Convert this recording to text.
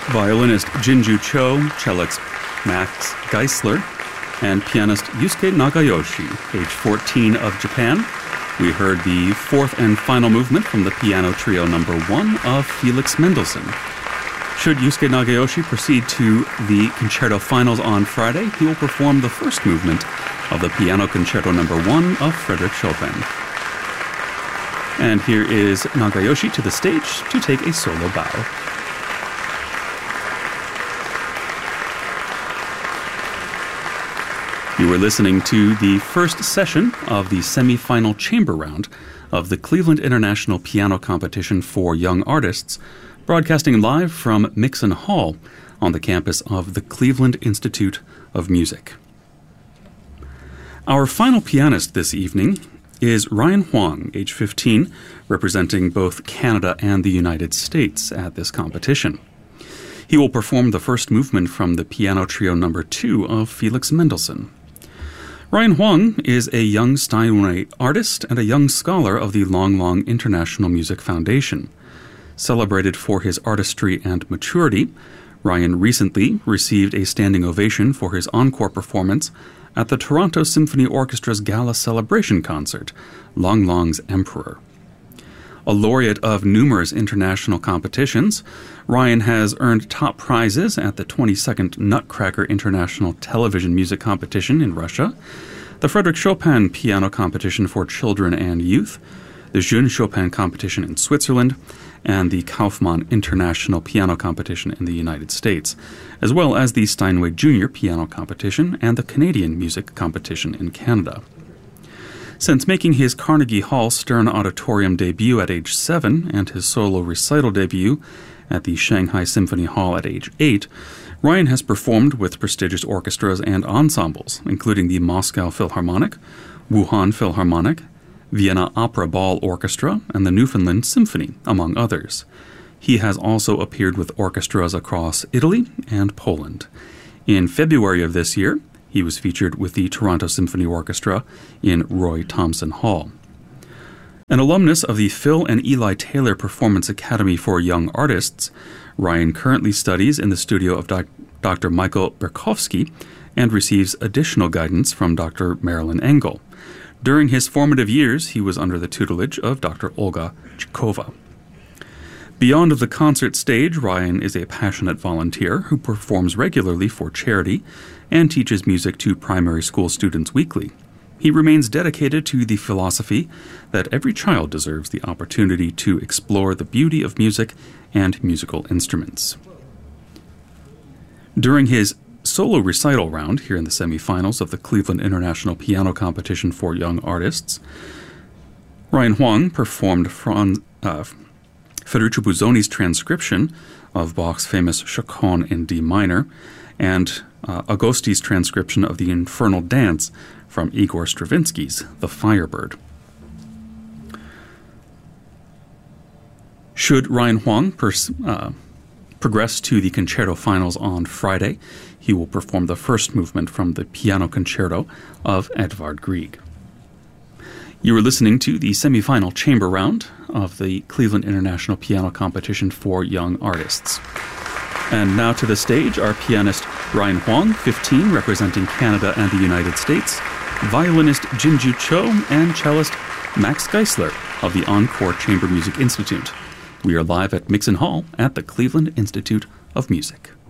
violinist Jinju Cho, cellist Max Geisler, and pianist Yusuke Nagayoshi, age 14 of Japan. We heard the fourth and final movement from the piano trio number 1 of Felix Mendelssohn. Should Yusuke Nagayoshi proceed to the concerto finals on Friday, he will perform the first movement of the piano concerto number 1 of Frédéric Chopin. And here is Nagayoshi to the stage to take a solo bow. You were listening to the first session of the semi-final chamber round of the Cleveland International Piano Competition for Young Artists, broadcasting live from Mixon Hall on the campus of the Cleveland Institute of Music. Our final pianist this evening is Ryan Huang, age 15, representing both Canada and the United States at this competition. He will perform the first movement from the piano trio number 2 of Felix Mendelssohn. Ryan Huang is a young Steinway artist and a young scholar of the Long Long International Music Foundation. Celebrated for his artistry and maturity, Ryan recently received a standing ovation for his encore performance at the Toronto Symphony Orchestra's Gala Celebration Concert, Long Long's Emperor. A laureate of numerous international competitions, Ryan has earned top prizes at the 22nd Nutcracker International Television Music Competition in Russia, the Frédéric Chopin Piano Competition for Children and Youth, the Jeune Chopin Competition in Switzerland, and the Kaufmann International Piano Competition in the United States, as well as the Steinway Junior Piano Competition and the Canadian Music Competition in Canada. Since making his Carnegie Hall Stern Auditorium debut at age 7 and his solo recital debut at the Shanghai Symphony Hall at age 8, Ryan has performed with prestigious orchestras and ensembles, including the Moscow Philharmonic, Wuhan Philharmonic, Vienna Opera Ball Orchestra, and the Newfoundland Symphony, among others. He has also appeared with orchestras across Italy and Poland. In February of this year, he was featured with the Toronto Symphony Orchestra in Roy Thomson Hall. An alumnus of the Phil and Eli Taylor Performance Academy for Young Artists, Ryan currently studies in the studio of Dr. Michael Berkowski and receives additional guidance from Dr. Marilyn Engel. During his formative years, he was under the tutelage of Dr. Olga Chikova. Beyond the concert stage, Ryan is a passionate volunteer who performs regularly for charity and teaches music to primary school students weekly. He remains dedicated to the philosophy that every child deserves the opportunity to explore the beauty of music and musical instruments. During his solo recital round here in the semifinals of the Cleveland International Piano Competition for Young Artists, Ryan Huang performed from Ferruccio Busoni's transcription of Bach's famous Chaconne in D minor and Agosti's transcription of the Infernal Dance from Igor Stravinsky's The Firebird. Should Ryan Huang progress to the concerto finals on Friday, he will perform the first movement from the piano concerto of Edvard Grieg. You were listening to the semifinal chamber round of the Cleveland International Piano Competition for Young Artists. And now to the stage, our pianist Ryan Huang, 15, representing Canada and the United States, violinist Jinju Cho, and cellist Max Geisler of the Encore Chamber Music Institute. We are live at Mixon Hall at the Cleveland Institute of Music.